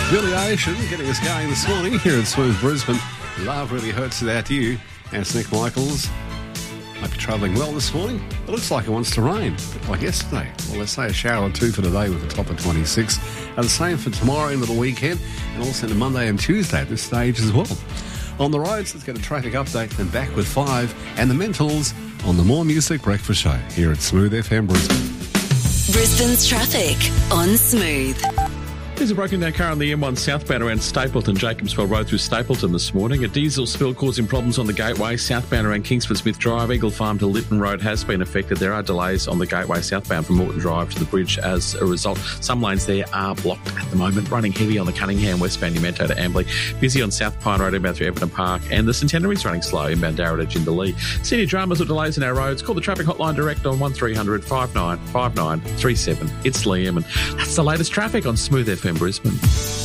Billy Ocean getting us going this morning here at Smooth Brisbane. Love really hurts without you. And it's Nick Michaels. Hope you're travelling well this morning. It looks like it wants to rain, a bit like yesterday. Well, let's say a shower or two for today with a top of 26. And the same for tomorrow into the weekend, and also into Monday and Tuesday at this stage as well. On the roads, let's get a traffic update, then back with 5 and the Mentals on the More Music Breakfast Show here at Smooth FM Brisbane. Brisbane's traffic on Smooth. There's a broken down car on the M1 southbound around Stapleton, Jacobswell Road through Stapleton this morning. A diesel spill causing problems on the Gateway. Southbound around Kingsford Smith Drive, Eagle Farm to Lytton Road has been affected. There are delays on the Gateway southbound from Morton Drive to the bridge as a result. Some lanes there are blocked at the moment. Running heavy on the Cunningham westbound Umento to Ambley. Busy on South Pine Road inbound through Everton Park. And the Centenary's running slow inbound Darra to Jindalee. Senior dramas or delays in our roads. Call the traffic hotline direct on 1300 59 59 37. It's Liam, and that's the latest traffic on Smooth FM Brisbane.